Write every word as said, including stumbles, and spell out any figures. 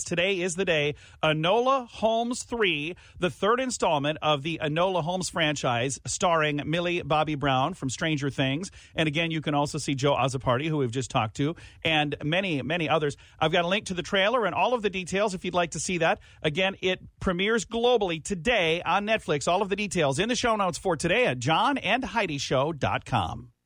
Today is the day. Enola Holmes three, the third installment of the Enola Holmes franchise, starring Millie Bobby Brown from Stranger Things. And again, you can also see Joe Azzopardi, who we've just talked to, and many, many others. I've got a link to the trailer and all of the details if you'd like to see that. Again, it premieres globally today on Netflix. All of the details in the show notes for today at john and heidi show dot com.